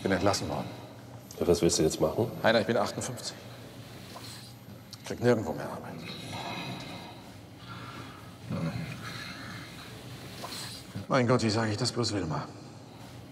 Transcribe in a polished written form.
Ich bin entlassen worden. Was willst du jetzt machen? Heiner, ich bin 58. Ich krieg nirgendwo mehr Arbeit. Mein Gott, wie sage ich das bloß Wilma?